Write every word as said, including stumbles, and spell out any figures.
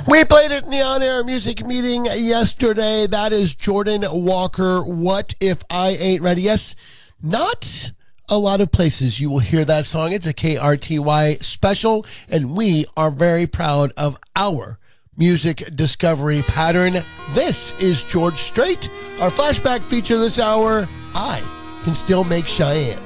We played it in the on-air music meeting yesterday. That is Jordan Walker, What If I Ain't Ready? Yes, not a lot of places you will hear that song. It's a K R T Y special, and we are very proud of our music discovery pattern. This is George Strait. Our flashback feature this hour, I Can Still Make Cheyenne.